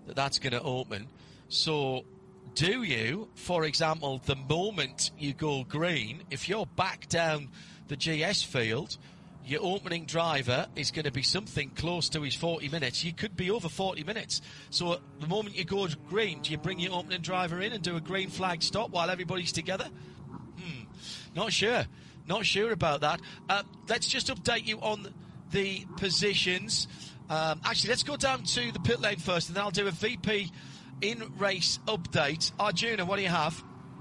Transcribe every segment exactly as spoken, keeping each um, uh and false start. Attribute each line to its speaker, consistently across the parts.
Speaker 1: that that's going to open. So do you, for example, the moment you go green, if you're back down the G S field, your opening driver is going to be something close to his forty minutes. You could be over forty minutes. So the moment you go green, do you bring your opening driver in and do a green flag stop while everybody's together? Hmm, not sure. Not sure about that. Uh, let's just update you on the positions. Um, actually, let's go down to the pit lane first, and then I'll do a V P in-race update. Arjuna, what do you have?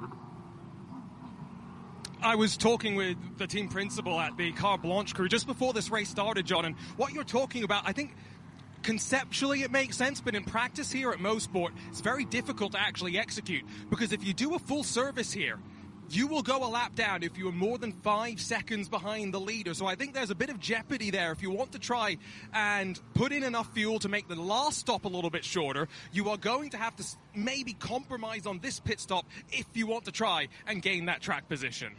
Speaker 2: I was talking with the team principal at the Carte Blanche crew just before this race started, John, and what you're talking about, I think conceptually it makes sense, but in practice here at Mosport, it's very difficult to actually execute, because if you do a full service here, you will go a lap down if you are more than five seconds behind the leader. So I think there's a bit of jeopardy there. If you want to try and put in enough fuel to make the last stop a little bit shorter, you are going to have to maybe compromise on this pit stop if you want to try and gain that track position.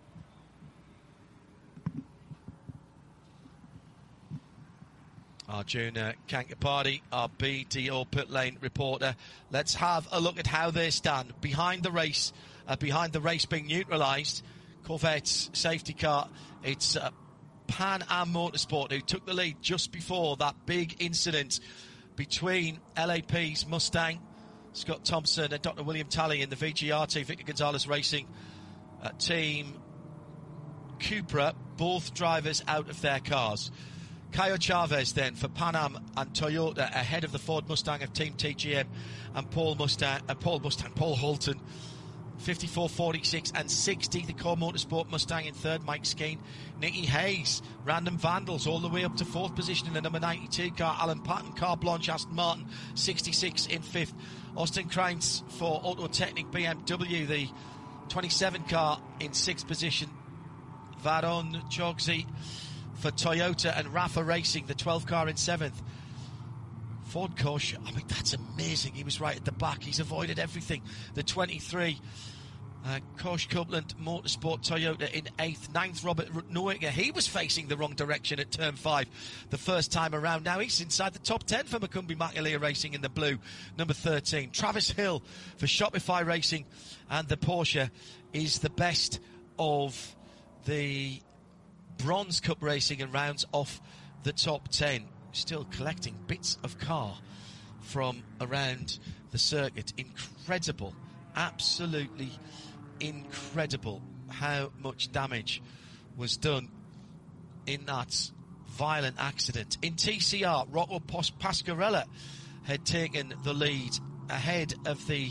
Speaker 1: Arjuna Kankapati, our B D O pit lane reporter. Let's have a look at how they stand behind the race. Uh, behind the race being neutralised, Corvette's safety car. It's uh, Pan Am Motorsport who took the lead just before that big incident between L A P's Mustang, Scott Thompson, and Doctor William Talley in the V G R T, Victor Gonzalez Racing uh, team Cupra, both drivers out of their cars. Caio Chavez then for Pan Am and Toyota ahead of the Ford Mustang of Team T G M and Paul Mustang, uh, Paul Mustang, Paul Holton. fifty-four, forty-six and sixty, the Core Motorsport Mustang in third, Mike Skeen, Nicky Hayes, Random Vandals all the way up to fourth position in the number ninety-two car, Alan Patton, Carte Blanche, Aston Martin, sixty-six in fifth, Austin Kreintz for Autotechnic B M W, the twenty-seven car in sixth position, Varon Chogzi for Toyota, and Rafa Racing, the twelfth car in seventh. Ford Kosh, I mean, that's amazing. He was right at the back. He's avoided everything. The twenty-three, uh, Kosh Copeland Motorsport Toyota in eighth. Ninth, Robert Nowiger. He was facing the wrong direction at turn five the first time around. Now he's inside the top ten for Macumbi Makalia Racing in the blue, number thirteen. Travis Hill for Shopify Racing, and the Porsche is the best of the Bronze Cup Racing and rounds off the top ten. Still collecting bits of car from around the circuit. Incredible, absolutely incredible how much damage was done in that violent accident. In T C R, Rocco Pasquarella had taken the lead ahead of the,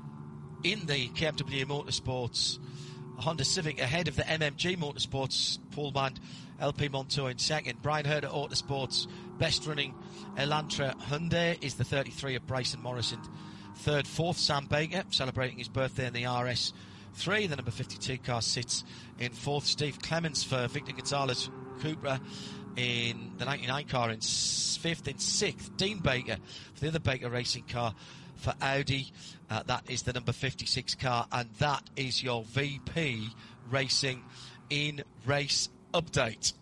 Speaker 1: in the K M W Motorsports Honda Civic, ahead of the M M G Motorsports Paul Band, L P Montour in second. Brian Herder Autosports best running Elantra Hyundai is the thirty-three of Bryson Morrison. Third, fourth, Sam Baker celebrating his birthday in the R S three. The number fifty-two car sits in fourth. Steve Clements for Victor Gonzalez Cupra in the ninety-nine car in fifth. In sixth, Dean Baker for the other Baker Racing car for Audi. Uh, that is the number fifty-six car, and that is your V P Racing in race update.